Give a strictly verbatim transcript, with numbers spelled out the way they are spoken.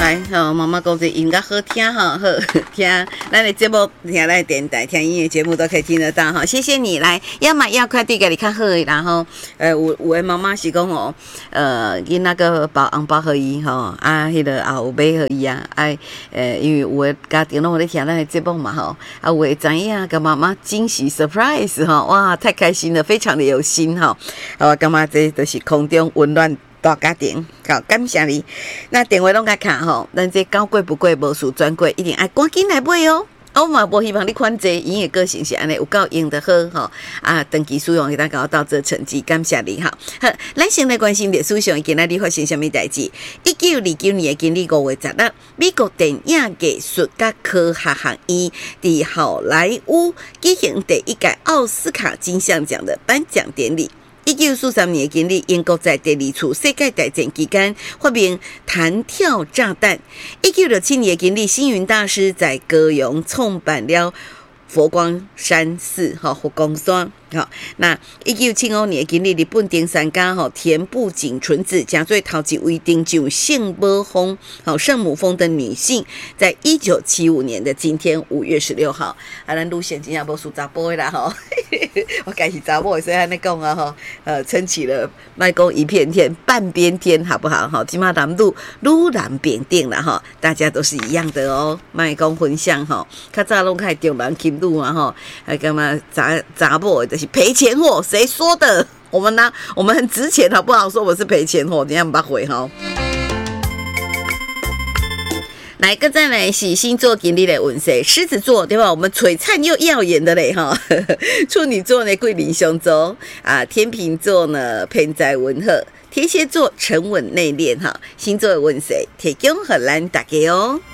来，吼，妈妈讲这音乐好听哈，好听，咱的节目听咱的电台听音乐节目都可以听得到哈。谢谢你来，要买要快递给你较好的，然后呃有有的妈妈是讲哦，呃因那个包红包给伊吼，啊迄、那个也有买给伊啊，哎呃因为有的家庭拢有咧听咱的节目嘛吼，啊有的知影给妈妈惊喜 surprise 哈，哇太开心了，非常的有心哈，我感觉这都是空中温暖。大家庭，好，感谢你。那电话拢甲卡吼，咱这高贵不贵，无输专柜，一定爱赶紧来买哦。我嘛无希望你款济，因为个性是安尼有够用得好吼啊，长期使用给咱搞到这成绩，感谢你哈。好，咱先来关心历史上今仔日发生什么代志？一九二九年的今日五月十日，美国电影艺术甲科学学院伫好莱坞举行第一届奥斯卡金像奖的颁奖典礼。一九四三年今日，英国在第二次世界大战期间发明弹跳炸弹。一九六七年今日，星云大师在高雄创办了佛光山寺，哈，佛光山。好，那一九七五年今日，日本登山家哈田部井纯子，加最头一位登上圣母峰，好圣母峰的女性，在一九七五年的今天五月十六号，啊，咱路线真正无输查甫的啦吼，我该是查某的，所以安尼讲啊吼，呃，撑起了卖讲一片天，半边天，好不好？哈，起码南路愈南边顶了哈，大家都是一样的哦，卖讲分享哈，较早拢开重男轻女嘛吼，还干嘛查查某的就是。赔钱货，谁说的？我们呢？我们很值钱，好不好？说我是赔钱货，你看不回哈。来，个再来是星座今日的运势，狮子座对吧？我们璀璨又耀眼的嘞哈。处女座呢贵人相助啊，天秤座呢偏在温和，天蝎座沉稳内敛哈。星座的运势提供给咱大家哦。